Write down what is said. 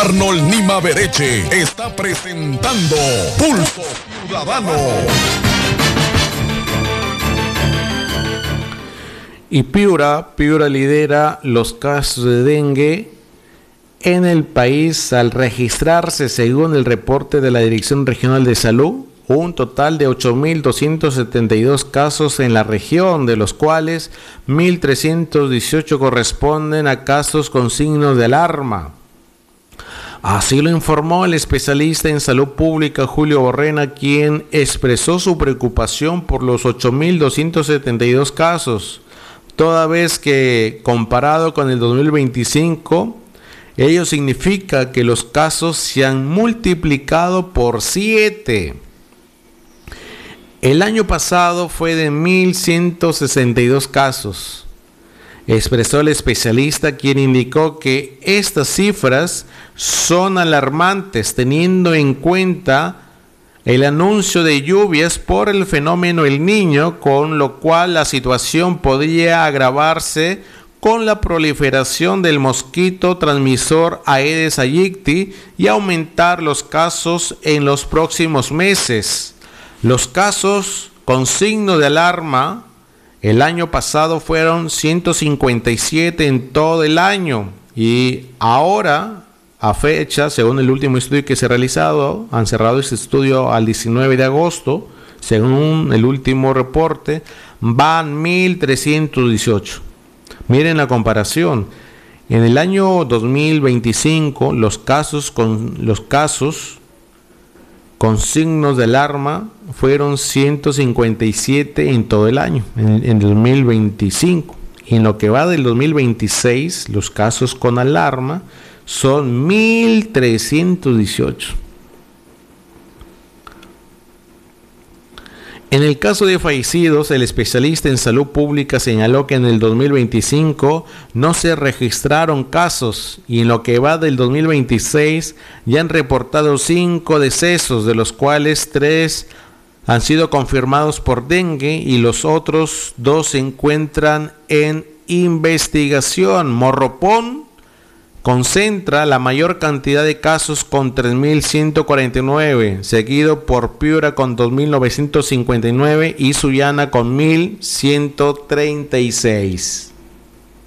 Arnold Nima Bereche está presentando Pulso Ciudadano. Y Piura lidera los casos de dengue en el país al registrarse, según el reporte de la Dirección Regional de Salud, un total de 8.272 casos en la región, de los cuales 1.318 corresponden a casos con signos de alarma. Así lo informó el especialista en salud pública Julio Borrena, quien expresó su preocupación por los 8.272 casos, toda vez que comparado con el 2025, ello significa que los casos se han multiplicado por 7. El año pasado fue de 1.162 casos, expresó el especialista, quien indicó que estas cifras son alarmantes teniendo en cuenta el anuncio de lluvias por el fenómeno El Niño, con lo cual la situación podría agravarse con la proliferación del mosquito transmisor Aedes aegypti y aumentar los casos en los próximos meses. Los casos con signo de alarma el año pasado fueron 157 en todo el año, y ahora, a fecha, según el último estudio que se ha realizado, han cerrado este estudio al 19 de agosto, según el último reporte, van 1.318. Miren la comparación. En el año 2025, los casos con signos de alarma fueron 157 en todo el año, en 2025. Y en lo que va del 2026, los casos con alarma son 1.318. En el caso de fallecidos, el especialista en salud pública señaló que en el 2025 no se registraron casos, y en lo que va del 2026 ya han reportado 5 decesos, de los cuales 3 han sido confirmados por dengue y los otros 2 se encuentran en investigación. Morropón concentra la mayor cantidad de casos con 3.149, seguido por Piura con 2.959 y Sullana con 1.136.